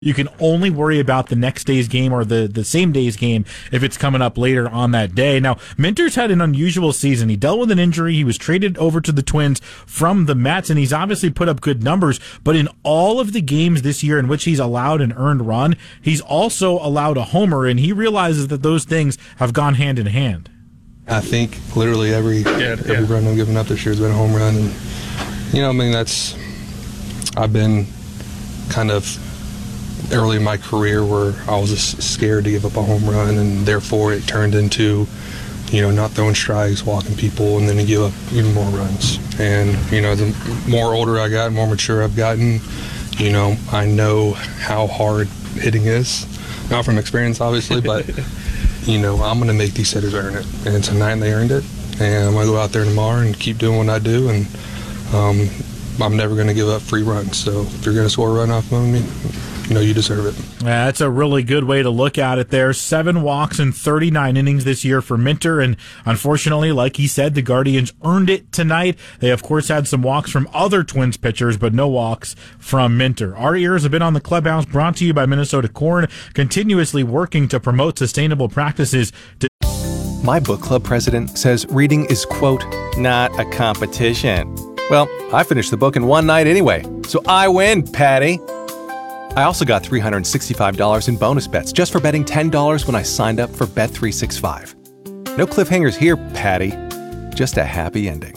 You can only worry about the next day's game or the same day's game if it's coming up later on that day. Now, Minter's had an unusual season. He dealt with an injury. He was traded over to the Twins from the Mets, and he's obviously put up good numbers. But in all of the games this year in which he's allowed an earned run, he's also allowed a homer, and he realizes that those things have gone hand in hand. I think literally every run I've given up this year has been a home run. And, I've been kind of early in my career where I was just scared to give up a home run, and therefore it turned into, not throwing strikes, walking people, and then to give up even more runs. And, the more older I got, more mature I've gotten, I know how hard hitting is. Not from experience, obviously, but, I'm going to make these hitters earn it. And tonight they earned it, and I'm going to go out there tomorrow and keep doing what I do, and I'm never going to give up free runs. So if you're going to score a run off of me, you deserve it. Yeah, that's a really good way to look at it there. 7 walks in 39 innings this year for Minter, and unfortunately, like he said, the Guardians earned it tonight. They, of course, had some walks from other Twins pitchers, but no walks from Minter. Our ears have been on the Clubhouse, brought to you by Minnesota Corn, continuously working to promote sustainable practices. My book club president says reading is, quote, not a competition. Well, I finished the book in one night anyway, so I win, Patty. I also got $365 in bonus bets just for betting $10 when I signed up for Bet365. No cliffhangers here, Patty. Just a happy ending.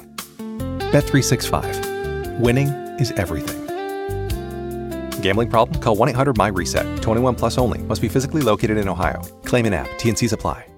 Bet365. Winning is everything. Gambling problem? Call 1-800-MY-RESET. 21 plus only. Must be physically located in Ohio. Claim in app. T&Cs apply.